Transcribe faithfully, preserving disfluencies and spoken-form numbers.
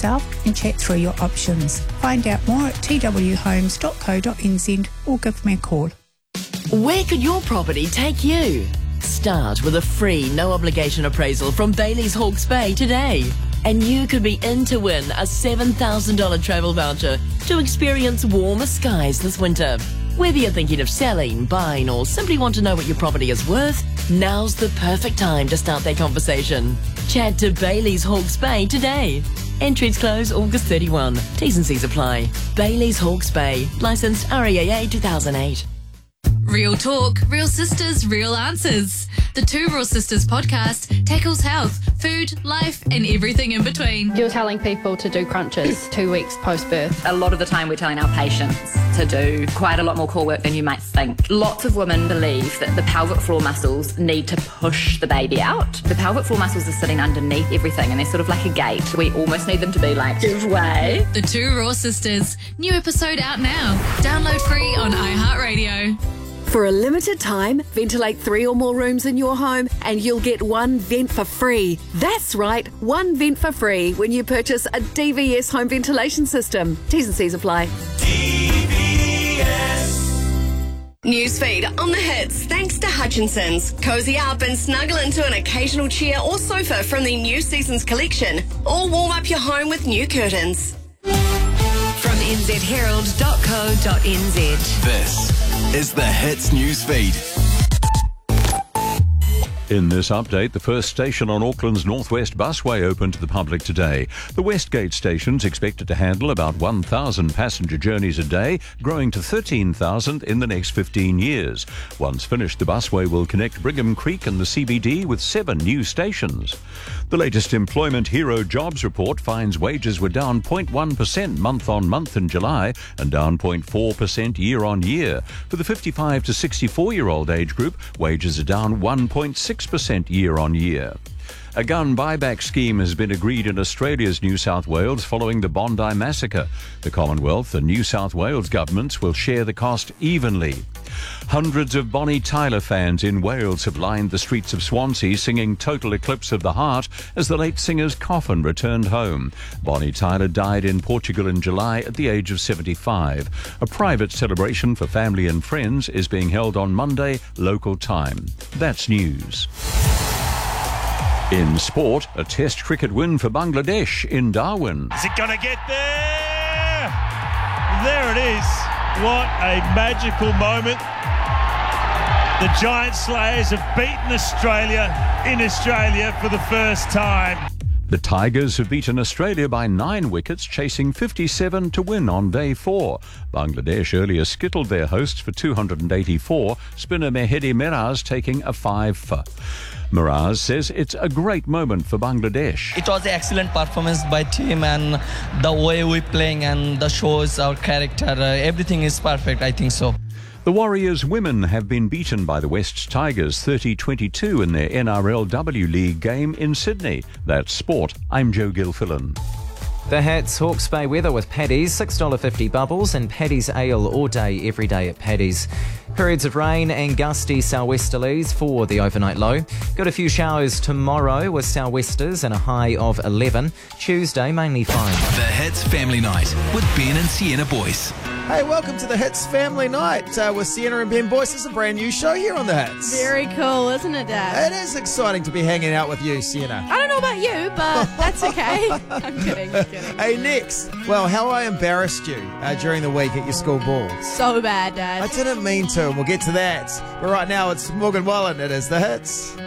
yourself and chat through your options. Find out more at t w homes dot co dot n z or give me a call. Where could your property take you? Start with a free, no-obligation appraisal from Bailey's Hawke's Bay today. And you could be in to win a seven thousand dollars travel voucher to experience warmer skies this winter. Whether you're thinking of selling, buying, or simply want to know what your property is worth, now's the perfect time to start that conversation. Chat to Bailey's Hawke's Bay today. Entries close August thirty-first. T's and C's apply. Bailey's Hawke's Bay. Licensed R E A A two thousand eight. Real talk, real sisters, real answers. The Two Raw Sisters podcast tackles health, food, life, and everything in between. You're telling people to do crunches two weeks post-birth. A lot of the time we're telling our patients to do quite a lot more core work than you might think. Lots of women believe that the pelvic floor muscles need to push the baby out. The pelvic floor muscles are sitting underneath everything and they're sort of like a gate. We almost need them to be like, give way. The Two Raw Sisters. New episode out now. Download free on iHeartRadio. For a limited time, ventilate three or more rooms in your home and you'll get one vent for free. That's right, one vent for free when you purchase a D V S home ventilation system. T's and C's apply. D V S. Newsfeed on the hits, thanks to Hutchinson's. Cozy up and snuggle into an occasional chair or sofa from the new season's collection, or warm up your home with new curtains. From n z herald dot co dot n z. This is the Hits Newsfeed. In this update, the first station on Auckland's Northwest Busway opened to the public today. The Westgate station's expected to handle about one thousand passenger journeys a day, growing to thirteen thousand in the next fifteen years. Once finished, the busway will connect Brigham Creek and the C B D with seven new stations. The latest Employment Hero Jobs report finds wages were down zero point one percent month-on-month in July and down zero point four percent year-on-year. For the fifty-five to sixty-four-year-old age group, wages are down one point six percent year-on-year. A gun buyback scheme has been agreed in Australia's New South Wales following the Bondi massacre. The Commonwealth and New South Wales governments will share the cost evenly. Hundreds of Bonnie Tyler fans in Wales have lined the streets of Swansea singing Total Eclipse of the Heart as the late singer's coffin returned home. Bonnie Tyler died in Portugal in July at the age of seventy-five. A private celebration for family and friends is being held on Monday, local time. That's news. In sport, a Test cricket win for Bangladesh in Darwin. Is it going to get there? There it is. What a magical moment. The Giant Slayers have beaten Australia in Australia for the first time. The Tigers have beaten Australia by nine wickets, chasing fifty-seven to win on day four. Bangladesh earlier skittled their hosts for two hundred eighty-four, spinner Mehedi Miraz taking a five for. Miraz says it's a great moment for Bangladesh. It was an excellent performance by team, and the way we're playing and the shows, our character, uh, everything is perfect, I think so. The Warriors women have been beaten by the West Tigers thirty twenty-two in their N R L W League game in Sydney. That's sport. I'm Joe Gilfillan. The Hats Hawke's Bay weather with Paddy's, six dollars fifty bubbles and Paddy's Ale all day, every day at Paddy's. Periods of rain and gusty sou'westerlies for the overnight low. Got a few showers tomorrow with sou'westers and a high of eleven. Tuesday, mainly fine. The Hits Family Night with Ben and Sienna Boyce. Hey, welcome to the Hits Family Night uh, with Sienna and Ben Boyce. It's a brand new show here on the Hits. Very cool, isn't it, Dad? It is exciting to be hanging out with you, Sienna. I don't know about you, but that's okay. I'm kidding, I'm kidding. Hey, next. Well, how I embarrassed you uh, during the week at your school ball. So bad, Dad. I didn't mean to, and we'll get to that. But right now, it's Morgan Wallen. It is the Hits.